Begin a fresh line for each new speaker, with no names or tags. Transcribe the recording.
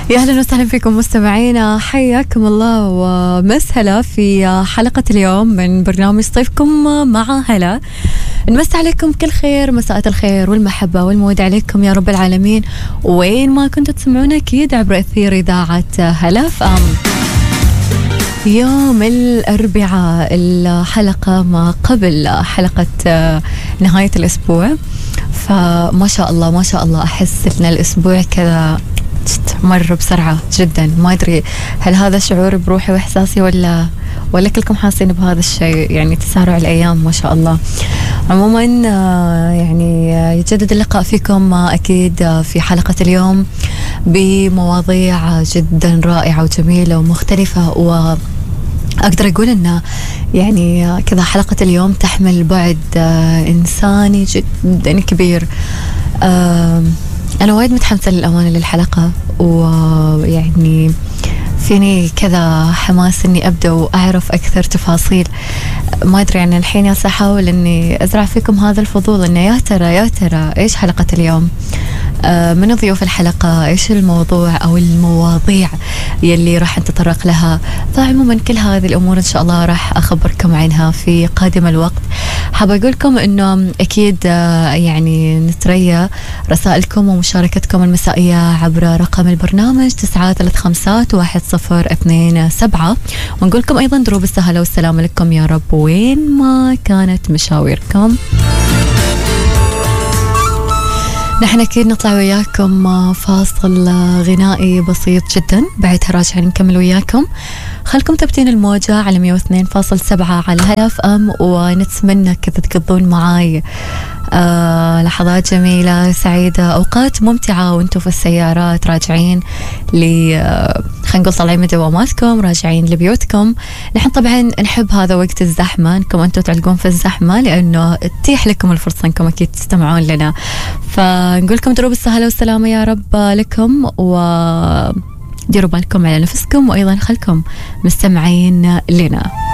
يا أهلا وسهلا فيكم مستمعينا، حياكم الله ومسهلا في حلقة اليوم من برنامج صيفكم مع هلا. نمسي عليكم كل خير، مساء الخير والمحبة والمودة عليكم يا رب العالمين، وين ما كنتوا تسمعونا أكيد عبر أثير إذاعة هلا فام. يوم الأربعاء الحلقة ما قبل حلقة نهاية الأسبوع، فما شاء الله ما شاء الله أحس إن الأسبوع كذا مر بسرعة جدا. ما أدري هل هذا شعور بروحي وإحساسي ولا كلكم حاسين بهذا الشيء، يعني تسارع الأيام ما شاء الله. عموما يعني يجدد اللقاء فيكم أكيد في حلقة اليوم بمواضيع جدا رائعة وجميلة ومختلفة، وأقدر أقول أن يعني كذا حلقة اليوم تحمل بعد إنساني جدا كبير. أنا وايد متحمسة للأمانة للحلقة، ويعني فيني كذا حماس إني أبدأ وأعرف أكثر تفاصيل. ما أدري يعني الحين يا أحاول إني أزرع فيكم هذا الفضول، إنه يا ترى إيش حلقة اليوم، من ضيوف الحلقة، إيش الموضوع أو المواضيع يلي راح نتطرق لها. فعموما كل هذه الأمور إن شاء الله راح أخبركم عنها في قادم الوقت. حابة أقول لكم إنه أكيد يعني نتريا رسائلكم ومشاركتكم المسائية عبر رقم البرنامج 93510227، ونقول لكم أيضا دروب السهلة والسلام لكم يا رب وين ما كانت مشاويركم. نحن أكيد نطلع وياكم فاصل غنائي بسيط جدا، بعدها راجعين نكمل وياكم. خلكم تبتين الموجة على 102.7 على هلا اف ام، ونتمنى كذا تقضون معاي لحظات جميلة سعيدة، أوقات ممتعة وانتم في السيارات راجعين خلينا نقول طالعين من دواماتكم راجعين لبيوتكم. نحن طبعا نحب هذا وقت الزحمة، انكم انتم تعلقون في الزحمة لأنه تتيح لكم الفرصة انكم أكيد تستمعون لنا. فنقول لكم دروب السهلة والسلامة يا رب لكم، وديروا بالكم على نفسكم، وأيضا خلكم مستمعين لنا.